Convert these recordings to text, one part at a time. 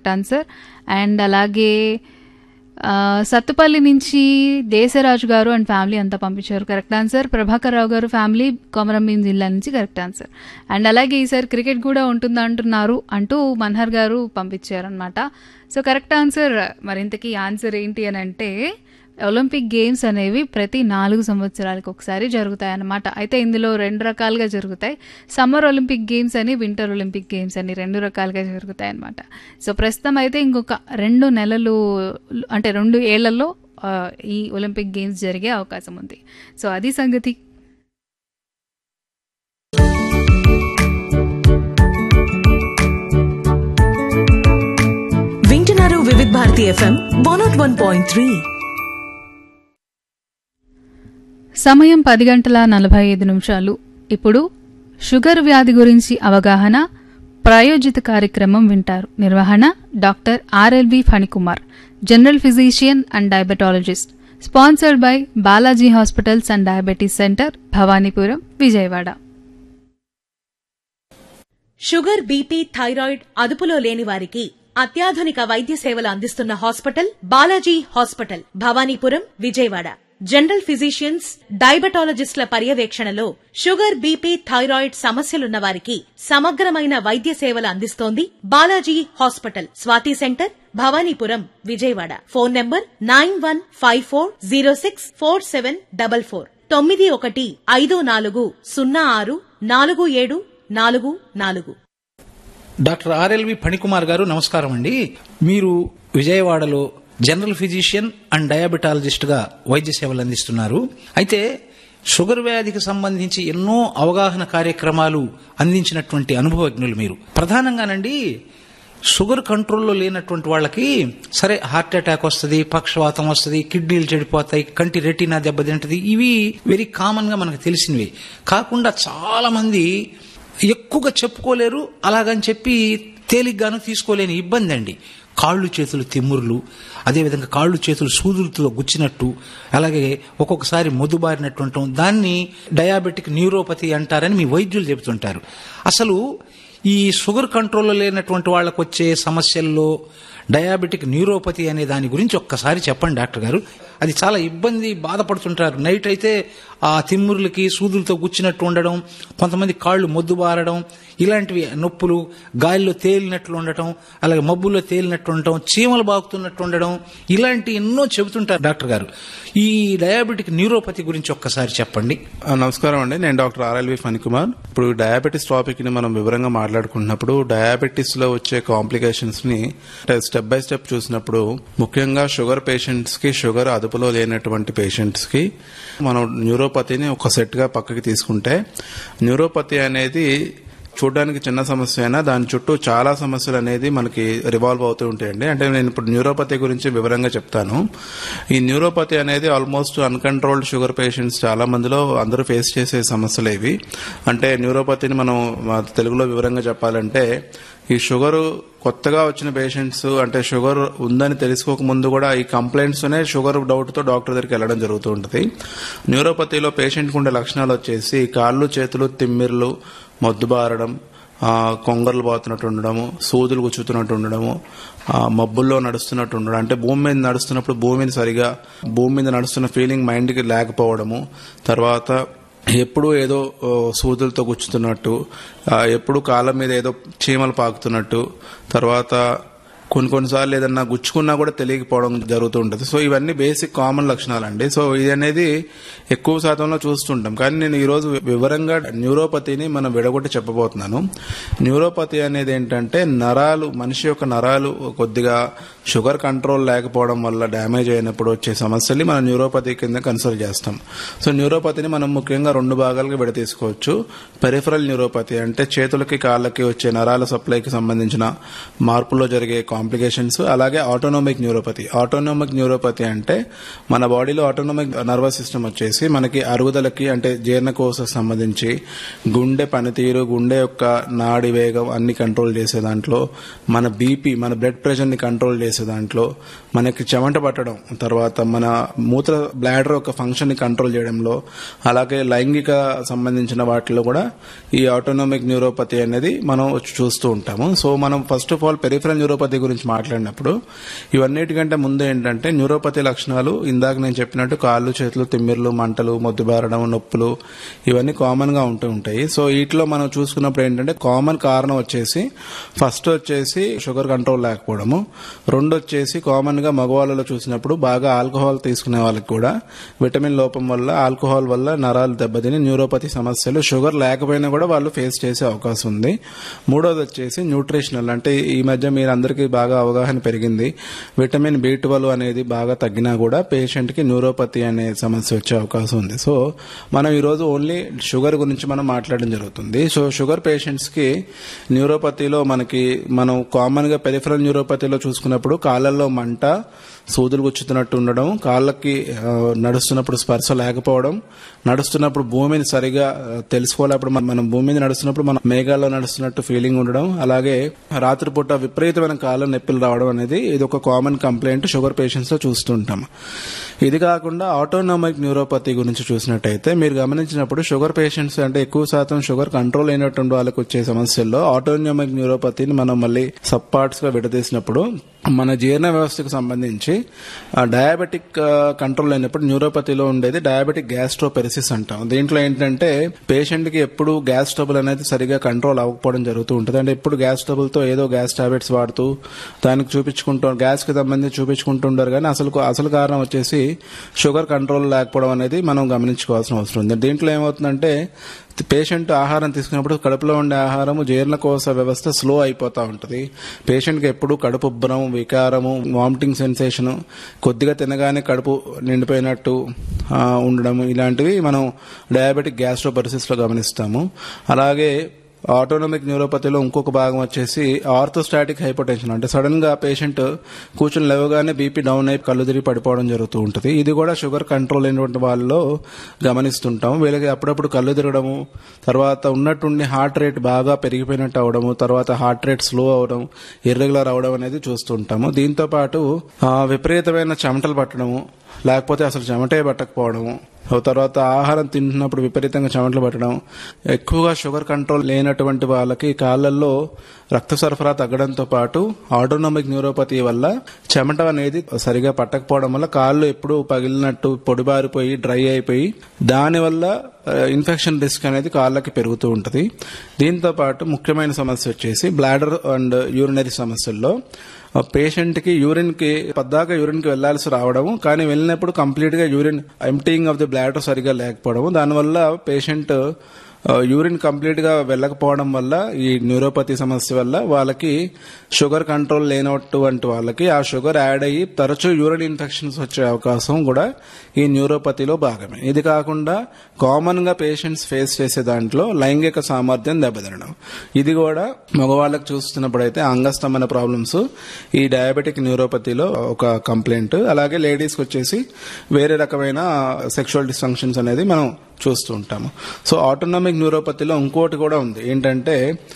Correct answer. And అలాగే సత్తుపల్లి నుంచి దేశరాజు గారు అండ్ ఫ్యామిలీ అంతా పంపించారు కరెక్ట్ ఆన్సర్. ప్రభాకర్ రావు గారు ఫ్యామిలీ కొమరంభీం జిల్లా నుంచి కరెక్ట్ ఆన్సర్. అండ్ అలాగే ఈసారి క్రికెట్ కూడా ఉంటుందా అంటున్నారు అంటూ మన్హర్ గారు పంపించారనమాట. So correct answer. మరింతకీ ఆన్సర్ ఏంటి అని అంటే ఒలింపిక్ గేమ్స్ అనేవి ప్రతి 4 సంవత్సరాలకు ఒకసారి జరుగుతాయన్నమాట. అయితే ఇందులో 2 రకాలుగా జరుగుతాయి. సమ్మర్ ఒలింపిక్ గేమ్స్ అని, వింటర్ ఒలింపిక్ గేమ్స్ అని 2 రకాలుగా జరుగుతాయి అన్నమాట. సో ప్రస్తుతం అయితే ఇంకొక 2 నెలలు అంటే 2 ఏళ్లలో ఈ ఒలింపిక్ గేమ్స్ జరిగే అవకాశం ఉంది. సో అది సంగతి. వింటున్నారు వివిధ భారతి FM 101.3. సమయం 10:45. ఇప్పుడు షుగర్ వ్యాధి గురించి అవగాహన ప్రాయోజిత కార్యక్రమం వింటారు. నిర్వహణ doctor RLV Phanikumar, general physician and diabetologist. Sponsored by Balaji hospitals and diabetes centre, Bhavanipuram, Vijayawada. Sugar, BP, thyroid అదుపులో లేని వారికి అత్యాధునిక వైద్య సేవలు అందిస్తున్న hospital Balaji hospital, Bhavanipuram, Vijayawada. General physicians, డయాబెటాలజిస్టుల పర్యవేక్షణలో షుగర్, బీపీ, థైరాయిడ్ సమస్యలున్న వారికి సమగ్రమైన వైద్య సేవలు అందిస్తోంది Balaji hospital. Swathi centre, Bhavanipuram, Vijayawada. Phone number 9154064744 9154064744. Doctor RLV Phanikumar గారు నమస్కారం అండి. మీరు విజయవాడలో జనరల్ ఫిజిషియన్ అండ్ డయాబెటాలజిస్ట్ గా వైద్య సేవలు అందిస్తున్నారు. అయితే షుగర్ వ్యాధికి సంబంధించి ఎన్నో అవగాహన కార్యక్రమాలు అందించినటువంటి అనుభవజ్ఞులు మీరు. ప్రధానంగానండి షుగర్ కంట్రోల్లో లేనటువంటి వాళ్ళకి సరే హార్ట్ అటాక్ వస్తుంది, పక్షవాతం వస్తుంది, కిడ్నీలు చెడిపోతాయి, కంటి రెటీనా దెబ్బతింటది. ఇవి వెరీ కామన్ గా మనకు తెలిసినవి కాకుండా చాలా మంది ఎక్కువగా చెప్పుకోలేరు, అలాగని చెప్పి తేలిగ్గాను తీసుకోలేని ఇబ్బంది అండి. కాళ్ళు చేతులు తిమ్మురులు, అదేవిధంగా కాళ్ళు చేతులు సూదులతో గుచ్చినట్టు, అలాగే ఒక్కొక్కసారి మొద్దుబారినట్టు ఉంటాం. దాన్ని డయాబెటిక్ న్యూరోపతి అంటారని మీ వైద్యులు చెబుతుంటారు. అసలు ఈ షుగర్ కంట్రోల్లో లేనటువంటి వాళ్ళకు వచ్చే సమస్యల్లో డయాబెటిక్ న్యూరోపతి అనే దాని గురించి ఒక్కసారి చెప్పండి డాక్టర్ గారు. అది చాలా ఇబ్బంది, బాధపడుతుంటారు. నైట్ అయితే ఆ తిమ్మురులకి సూదులతో గుచ్చినట్టు ఉండడం, కొంతమంది కాళ్ళు మొద్దుబారడం, ఇలాంటివి నొప్పులు, గాలిలో తేలినట్లు ఉండటం, అలాగే మబ్బుల్లో తేలినట్టు ఉండటం, చీమలు బాగుతున్నట్టు ఉండడం, ఇలాంటి ఎన్నో చెబుతుంటారు డాక్టర్ గారు. ఈ డయాబెటిక్ న్యూరోపతి గురించి ఒక్కసారి చెప్పండి. నమస్కారం అండి, నేను డాక్టర్ RLV ఫణికుమార్. ఇప్పుడు డయాబెటిస్ టాపిక్ ని మనం వివరంగా మాట్లాడుకుంటున్నప్పుడు డయాబెటిస్ లో వచ్చే కాంప్లికేషన్స్ ని స్టెప్ బై స్టెప్ చూసినప్పుడు ముఖ్యంగా షుగర్ పేషెంట్స్ కి, షుగర్ అదుపులో లేనటువంటి పేషెంట్స్ కి మనం న్యూరోపతిని ఒక సెట్ గా పక్కకి తీసుకుంటే, న్యూరోపతి అనేది చూడడానికి చిన్న సమస్య అయినా దాని చుట్టూ చాలా సమస్యలు అనేది మనకి రివాల్వ్ అవుతూ ఉంటాయండి. అంటే నేను ఇప్పుడు న్యూరోపతి గురించి వివరంగా చెప్తాను. ఈ న్యూరోపతి అనేది ఆల్మోస్ట్ అన్కంట్రోల్డ్ షుగర్ పేషెంట్స్ చాలా మందిలో అందరూ ఫేస్ చేసే సమస్యలు ఇవి. అంటే న్యూరోపతిని మనం తెలుగులో వివరంగా చెప్పాలంటే, ఈ షుగర్ కొత్తగా వచ్చిన పేషెంట్స్ అంటే షుగర్ ఉందని తెలుసుకోక ముందు కూడా ఈ కంప్లైంట్స్ నే షుగర్ డౌట్ తో డాక్టర్ దగ్గరికి వెళ్ళడం జరుగుతూ ఉంటుంది. న్యూరోపతిలో పేషెంట్ కు ఉండే లక్షణాలు వచ్చేసి కాళ్ళు చేతులు తిమ్మిర్లు, మొద్దుబారడం, కొంగర్లు బాతున్నట్టు ఉండడము, సూదులు గుచ్చుతున్నట్టు ఉండడము, మబ్బుల్లో నడుస్తున్నట్టు ఉండడం, అంటే భూమి మీద నడుస్తున్నప్పుడు భూమి మీద నడుస్తున్న ఫీలింగ్ మైండ్కి లేకపోవడము, తర్వాత ఎప్పుడు ఏదో సూదులతో గుచ్చుతున్నట్టు, ఎప్పుడు కాళ్ళ మీద ఏదో చీమలు పాకుతున్నట్టు, తర్వాత కొన్నిసార్లు ఏదన్నా గుచ్చుకున్నా కూడా తెలియకపోవడం జరుగుతూ ఉంటుంది. సో ఇవన్నీ బేసిక్ కామన్ లక్షణాలండి. సో ఇది అనేది ఎక్కువ శాతంలో చూస్తుంటాం. కానీ నేను ఈరోజు వివరంగా న్యూరోపతిని మనం విడగొట్టి చెప్పబోతున్నాను. న్యూరోపతి అనేది ఏంటంటే మనిషి యొక్క నరాలు కొద్దిగా షుగర్ కంట్రోల్ లేకపోవడం వల్ల డ్యామేజ్ అయినప్పుడు వచ్చే సమస్యల్ని మనం న్యూరోపతి కింద కన్సిడర్ చేస్తాం. సో న్యూరోపతిని మనం ముఖ్యంగా 2 భాగాలుగా విడతీసుకోవచ్చు. పెరిఫరల్ న్యూరోపతి అంటే చేతులకి కాళ్ళకి వచ్చే నరాల సప్లైకి సంబంధించిన మార్పులో జరిగే కాంప్లికేషన్స్, అలాగే ఆటోనోమిక్ న్యూరోపతి అంటే మన బాడీలో ఆటోనోమిక్ నర్వస్ సిస్టమ్ వచ్చేసి మనకి అరుగుదలకి అంటే జీర్ణకోశకు సంబంధించి గుండె పనితీరు, గుండె యొక్క నాడి వేగం అన్ని కంట్రోల్ చేసే దాంట్లో, మన బీపీ, మన బ్లడ్ ప్రెషర్ ని కంట్రోల్ చేసే చేసే దాంట్లో, మనకి చెమట పట్టడం, తర్వాత మన మూత్ర బ్లాడర్ యొక్క ఫంక్షన్ ని కంట్రోల్ చేయడంలో, అలాగే లైంగిక సంబంధించిన వాటిలో కూడా ఈ ఆటోనామిక్ న్యూరోపతి అనేది మనం చూస్తూ ఉంటాము. సో మనం first of all peripheral neuropathy గురించి మాట్లాడినప్పుడు ఇవన్నిటికంటే ముందు ఏంటంటే న్యూరోపతి లక్షణాలు ఇందాక నేను చెప్పినట్టు కాళ్ళు చేతులు తిమ్మిర్లు మంటలు మొద్దుబారడం నొప్పులు ఇవన్నీ కామన్ గా ఉంటూ ఉంటాయి. సో వీటిలో మనం చూసుకున్నప్పుడు ఏంటంటే కామన్ కారణం వచ్చేసి ఫస్ట్ వచ్చేసి షుగర్ కంట్రోల్ లేకపోవడము, రెండు వచ్చేసి కామన్ గా మగవాళ్ళలో చూసినప్పుడు బాగా ఆల్కహాల్ తీసుకునే వాళ్ళకి కూడా విటమిన్ లోపం వల్ల ఆల్కహాల్ వల్ల నరాలు దెబ్బతిని న్యూరోపతి సమస్యలు షుగర్ లేకపోయినా కూడా వాళ్ళు ఫేస్ చేసే అవకాశం ఉంది. మూడోది వచ్చేసి న్యూట్రిషనల్, అంటే ఈ మధ్య మీరు అందరికీ బాగా అవగాహన పెరిగింది, విటమిన్ B12 అనేది బాగా తగ్గినా కూడా పేషెంట్ కి న్యూరోపతి అనే సమస్య వచ్చే అవకాశం ఉంది. సో మనం ఈరోజు ఓన్లీ షుగర్ గురించి మనం మాట్లాడడం జరుగుతుంది. సో షుగర్ పేషెంట్స్ కి న్యూరోపతిలో మనం కామన్ గా పెరిఫెరల్ న్యూరోపతిలో చూసుకున్నప్పుడు కాళ్ళల్లో మంట, సూదులు గుచ్చుతున్నట్టు ఉండడం, కాళ్ళకి నడుస్తున్నప్పుడు స్పర్శ లేకపోవడం, నడుస్తున్నప్పుడు భూమిని సరిగా తెలుసుకోలేప్పుడు మనం భూమి మీద నడుస్తున్నప్పుడు మనం మేఘాల్లో నడుస్తున్నట్టు ఫీలింగ్ ఉండడం, అలాగే రాత్రిపూట విపరీతమైన కాళ్ళ నొప్పులు రావడం అనేది ఇది ఒక కామన్ కంప్లైంట్ షుగర్ పేషెంట్స్ లో చూస్తుంటాం. ఇది కాకుండా ఆటోనామిక్ న్యూరోపతి గురించి చూసినట్టయితే మీరు గమనించినప్పుడు షుగర్ పేషెంట్స్ అంటే ఎక్కువ శాతం షుగర్ కంట్రోల్ అయినటువంటి వాళ్ళకి వచ్చే సమస్యల్లో ఆటోనామిక్ న్యూరోపతిని మనం మళ్ళీ సబ్ పార్ట్స్ గా విడదీసినప్పుడు మన జీర్ణ వ్యవస్థకు సంబంధించి డయాబెటిక్ కంట్రోల్ అయినప్పుడు న్యూరోపతిలో ఉండేది డయాబెటిక్ గ్యాస్ట్రోపెరిసిస్ అంటాం. దీంట్లో ఏంటంటే పేషెంట్ కి ఎప్పుడు గ్యాస్ ట్రబుల్ అనేది సరిగా కంట్రోల్ అవ్వకపోవడం జరుగుతూ ఉంటుంది. అంటే ఎప్పుడు గ్యాస్ ట్రబుల్ తో ఏదో గ్యాస్ టాబ్లెట్స్ వాడుతూ దానికి గ్యాస్ కి సంబంధించి చూపించుకుంటుంటారు, కానీ అసలు కారణం వచ్చేసి షుగర్ కంట్రోల్ లేకపోవడం అనేది మనం గమనించుకోవాల్సిన అవసరం ఉంది. దీంట్లో ఏమవుతుందంటే పేషెంట్ ఆహారం తీసుకున్నప్పుడు కడుపులో ఉండే ఆహారము జీర్ణకోశ వ్యవస్థ స్లో అయిపోతూ ఉంటుంది. పేషెంట్ కి ఎప్పుడు కడుపు ఉబ్బరం, వికారము, వామిటింగ్ సెన్సేషన్, కొద్దిగా తినగానే కడుపు నిండిపోయినట్టు ఉండడం, ఇలాంటివి మనం డయాబెటిక్ గ్యాస్ట్రోపెరిసిస్ లో గమనిస్తాము. అలాగే ఆటోనామిక్ న్యూరోపతిలో ఇంకొక భాగం వచ్చేసి ఆర్థోస్టాటిక్ హైపోటెన్షన్, అంటే సడన్ గా పేషెంట్ కూర్చుని లేవగానే బీపీ డౌన్ అయి కళ్ళు తిరిగి పడిపోవడం జరుగుతూ ఉంటుంది. ఇది కూడా షుగర్ కంట్రోల్ అయినటువంటి వాళ్ళలో గమనిస్తుంటాం. వీళ్ళకి అప్పుడప్పుడు కళ్ళు తిరగడము, తర్వాత ఉన్నట్టుండి హార్ట్ రేట్ బాగా పెరిగిపోయినట్టు అవడము, తర్వాత హార్ట్ రేట్ స్లో అవడం, ఇర్రెగ్యులర్ అవడం అనేది చూస్తుంటాము. దీంతో పాటు విపరీతమైన చెమటలు పట్టడము, లేకపోతే అసలు చెమటే పట్టకపోవడము, తర్వాత ఆహారం తింటున్నప్పుడు విపరీతంగా చెమటలు పట్టడం, ఎక్కువగా షుగర్ కంట్రోల్ లేనటువంటి వాళ్ళకి కాళ్లలో రక్త సరఫరా తగ్గడంతో పాటు ఆటోనామిక్ న్యూరోపతి వల్ల చెమట అనేది సరిగా పట్టకపోవడం వల్ల కాళ్ళు ఎప్పుడు పగిలినట్టు పొడిబారిపోయి డ్రై అయిపోయి దానివల్ల ఇన్ఫెక్షన్ రిస్క్ అనేది కాళ్ళకి పెరుగుతూ ఉంటుంది. దీంతో పాటు ముఖ్యమైన సమస్య వచ్చేసి బ్లాడర్ అండ్ యూరినరీ సమస్యల్లో పేషెంట్ కి యూరిన్ కి పద్దాక యూరిన్ కి వెళ్లాల్సి రావడము, కానీ వెళ్ళినప్పుడు కంప్లీట్ గా urine emptying of the bladder సరిగా లేకపోవడము, దానివల్ల పేషెంట్ యూరిన్ కంప్లీట్ గా వెళ్ళకపోవడం వల్ల ఈ న్యూరోపతి సమస్య వల్ల వాళ్ళకి షుగర్ కంట్రోల్ లేనటువంటి వాళ్ళకి ఆ షుగర్ యాడ్ అయ్యి తరచూ యూరిన్ ఇన్ఫెక్షన్స్ వచ్చే అవకాశం కూడా ఈ న్యూరోపతిలో భాగమే. ఇది కాకుండా కామన్ గా పేషెంట్స్ ఫేస్ చేసే దాంట్లో లైంగిక సామర్థ్యం దెబ్బతినడం, ఇది కూడా మగవాళ్ళకి చూస్తున్నప్పుడైతే అంగస్తంభన ప్రాబ్లమ్స్ ఈ డయాబెటిక్ న్యూరోపతిలో ఒక కంప్లైంట్. అలాగే లేడీస్కి వచ్చేసి వేరే రకమైన సెక్షువల్ డిస్ఫంక్షన్స్ అనేది మనం చూస్తూ ఉంటాము. సో ఆటోనామిక్ న్యూరోపతిలో ఇంకోటి కూడా ఉంది, ఏంటంటే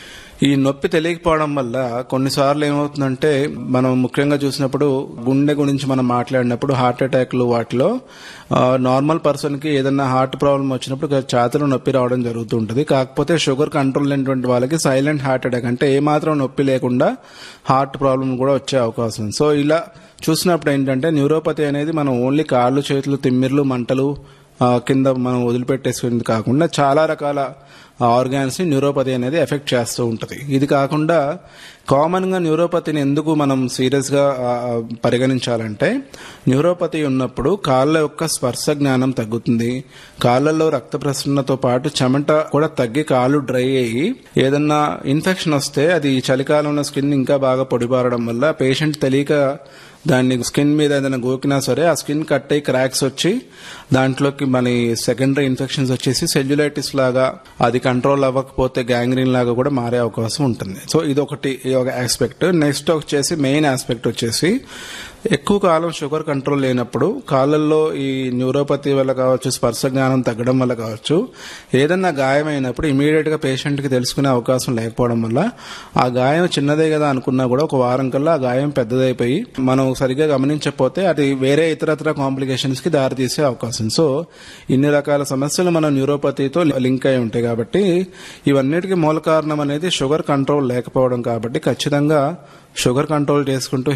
ఈ నొప్పి తెలియకపోవడం వల్ల కొన్నిసార్లు ఏమవుతుందంటే మనం ముఖ్యంగా చూసినప్పుడు గుండె గురించి మనం మాట్లాడినప్పుడు హార్ట్ అటాక్లు వాటిలో నార్మల్ పర్సన్ కి ఏదైనా హార్ట్ ప్రాబ్లం వచ్చినప్పుడు ఛాతీలో నొప్పి రావడం జరుగుతూ ఉంటుంది. కాకపోతే షుగర్ కంట్రోల్ లేనటువంటి వాళ్ళకి సైలెంట్ హార్ట్ అటాక్, అంటే ఏమాత్రం నొప్పి లేకుండా హార్ట్ ప్రాబ్లం కూడా వచ్చే అవకాశం ఉంది. సో ఇలా చూసినప్పుడు ఏంటంటే న్యూరోపతి అనేది మనం ఓన్లీ కాళ్ళు చేతులు తిమ్మిర్లు మంటలు కింద మనం వదిలిపెట్టేసుకునేది కాకుండా చాలా రకాల ఆర్గాన్స్ ని న్యూరోపతి అనేది ఎఫెక్ట్ చేస్తూ ఉంటుంది. ఇది కాకుండా కామన్ గా న్యూరోపతిని ఎందుకు మనం సీరియస్ గా పరిగణించాలంటే న్యూరోపతి ఉన్నప్పుడు కాళ్ళ యొక్క స్పర్శ జ్ఞానం తగ్గుతుంది, కాళ్ళల్లో రక్త ప్రసరణతో పాటు చెమట కూడా తగ్గి కాళ్ళు డ్రై అయ్యి ఏదన్నా ఇన్ఫెక్షన్ వస్తే అది చలికాలంలో స్కిన్ ఇంకా బాగా పొడిబారడం వల్ల పేషెంట్ తెలియక దాన్ని స్కిన్ మీద ఏదైనా గోకినా సరే ఆ స్కిన్ కట్ అయ్యి క్రాక్స్ వచ్చి దాంట్లోకి మన సెకండరీ ఇన్ఫెక్షన్స్ వచ్చేసి సెల్యులైటిస్ లాగా అది కంట్రోల్ అవ్వకపోతే గ్యాంగ్రీన్ లాగా కూడా మారే అవకాశం ఉంటుంది. సో ఇది ఒక ఆస్పెక్ట్. నెక్స్ట్ వచ్చేసి మెయిన్ ఆస్పెక్ట్ వచ్చేసి ఎక్కువ కాలం షుగర్ కంట్రోల్ లేనప్పుడు కాళ్ళల్లో ఈ న్యూరోపతి వల్ల కావచ్చు, స్పర్శ జ్ఞానం తగ్గడం వల్ల కావచ్చు, ఏదన్నా గాయమైనప్పుడు ఇమీడియట్ గా పేషెంట్ కి తెలుసుకునే అవకాశం లేకపోవడం వల్ల ఆ గాయం చిన్నదే కదా అనుకున్నా కూడా ఒక వారం కల్లా ఆ గాయం పెద్దదైపోయి మనం సరిగ్గా గమనించకపోతే అది వేరే ఇతరత్ర కాంప్లికేషన్స్ కి దారితీసే అవకాశం. సో ఇన్ని రకాల సమస్యలు మన న్యూరోపతితో లింక్ అయి ఉంటాయి కాబట్టి ఇవన్నిటికీ మూల కారణం అనేది షుగర్ కంట్రోల్ లేకపోవడం. కాబట్టి ఖచ్చితంగా షుగర్ కంట్రోల్ చేసుకుంటూ